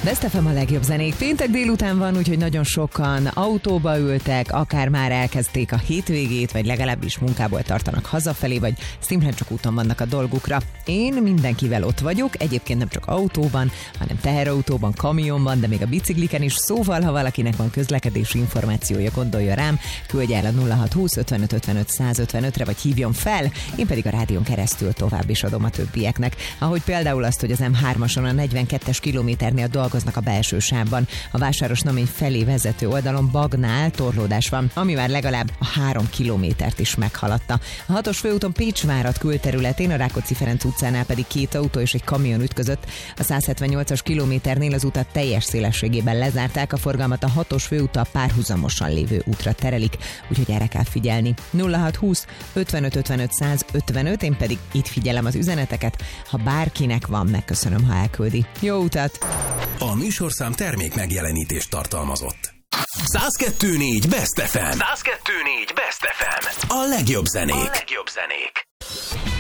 Best FM a legjobb zenék. Péntek délután van, úgyhogy nagyon sokan autóba ültek, akár már elkezdték a hétvégét, vagy legalábbis munkából tartanak hazafelé, vagy szimplán csak úton vannak a dolgukra. Én mindenkivel ott vagyok, egyébként nem csak autóban, hanem teherautóban, kamionban, de még a bicikliken is. Szóval, ha valakinek van közlekedési információja, gondolja rám, küldj el a 0620 55 55 155-re, vagy hívjon fel, én pedig a rádión keresztül tovább is adom a többieknek. Ahogy például azt, hogy az M3-ason a 42-es kilométernél dolgoznak a belső sávban. A Vásárosnamény felé vezető oldalon Bagnál torlódás van, ami már legalább a 3 kilométert is meghaladta. A 6-os főúton Pécsvárad külterületén, a Rákóczi-Ferenc utcánál pedig 2 autó és egy kamion ütközött. A 178-as kilométernél az utat teljes szélességében lezárták, a forgalmat a 6-os főúttal párhuzamosan lévő útra terelik, úgyhogy erre kell figyelni. 0620 55 55 155, én pedig itt figyelem az üzeneteket. Ha bárkinek van, megköszönöm, ha elküldi. Jó utat! A műsorszám termék megjelenítést tartalmazott. 102.4 Best FM. 102.4 Best FM. A legjobb zenék.